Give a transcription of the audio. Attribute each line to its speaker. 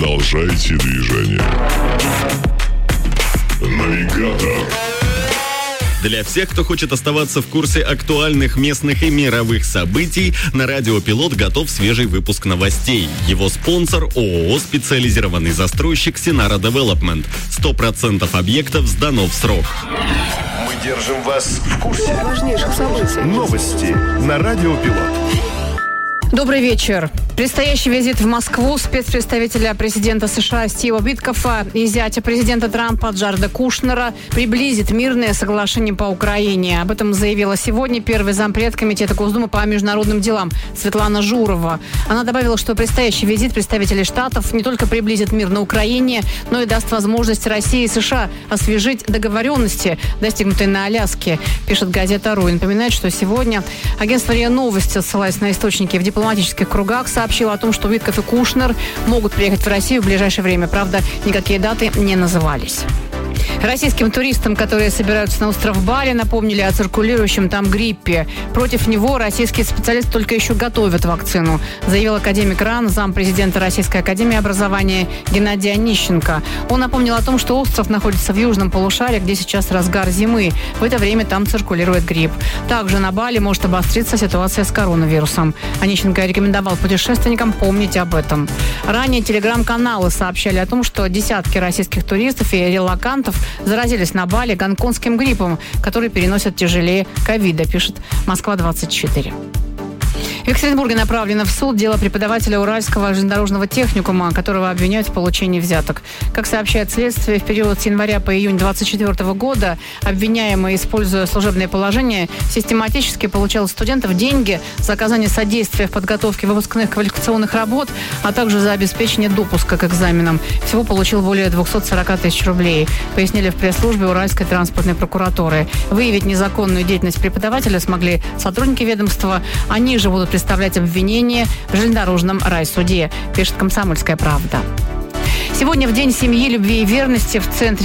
Speaker 1: Продолжайте движение. Навигатор.
Speaker 2: Для всех, кто хочет оставаться в курсе актуальных местных и мировых событий, на Радио Пилот готов свежий выпуск новостей. Его спонсор – ООО «Специализированный застройщик Синара Девелопмент». 100% объектов сдано в срок.
Speaker 3: Мы держим вас в курсе
Speaker 4: важнейших событий.
Speaker 3: Новости на Радио Пилот.
Speaker 4: Добрый вечер. Предстоящий визит в Москву спецпредставителя президента США Стива Уиткофа и зятя президента Трампа Джареда Кушнера приблизит мирное соглашение по Украине. Об этом заявила сегодня первый зампред Комитета Госдумы по международным делам Светлана Журова. Она добавила, что предстоящий визит представителей Штатов не только приблизит мир на Украине, но и даст возможность России и США освежить договоренности, достигнутые на Аляске, пишет газета «Ру». И напоминает, что сегодня агентство РИА Новости, ссылаясь на источники в дипломатических кругах, сообщила о том, что Уиткоф и Кушнер могут приехать в Россию в ближайшее время. Правда, никакие даты не назывались. Российским туристам, которые собираются на остров Бали, напомнили о циркулирующем там гриппе. Против него российские специалисты только еще готовят вакцину, заявил академик РАН, зампрезидента Российской академии образования Геннадий Онищенко. Он напомнил о том, что остров находится в южном полушарии, где сейчас разгар зимы. В это время там циркулирует грипп. Также на Бали может обостриться ситуация с коронавирусом. Онищенко рекомендовал путешественникам помнить об этом. Ранее телеграм-каналы сообщали о том, что десятки российских туристов и релокантов заразились на Бали гонконгским гриппом, который переносят тяжелее ковида, пишет Москва-24. В Екатеринбурге направлено в суд дело преподавателя Уральского железнодорожного техникума, которого обвиняют в получении взяток. Как сообщает следствие, в период с января по июнь 2024 года обвиняемый, используя служебное положение, систематически получал у студентов деньги за оказание содействия в подготовке выпускных квалификационных работ, а также за обеспечение допуска к экзаменам. Всего получил более 240 тысяч рублей, пояснили в пресс-службе Уральской транспортной прокуратуры. Выявить незаконную деятельность преподавателя смогли сотрудники ведомства. Они же будут представлять обвинение в железнодорожном райсуде, пишет «Комсомольская правда». Сегодня в День семьи, любви и верности в центре